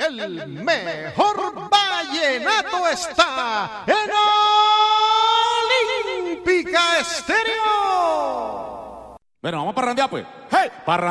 El mejor vallenato está en Olímpica Estéreo. Bueno, vamos a parrandear pues. ¡Hey!